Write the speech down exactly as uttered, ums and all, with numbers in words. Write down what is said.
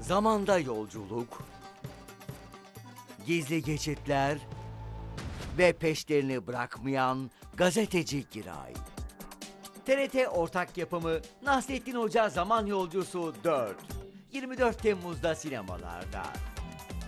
Zamanda yolculuk, gizli geçitler ve peşlerini bırakmayan gazeteci Giray. T R T ortak yapımı Nasrettin Hoca Zaman Yolcusu dört. yirmi dört Temmuz'da sinemalarda.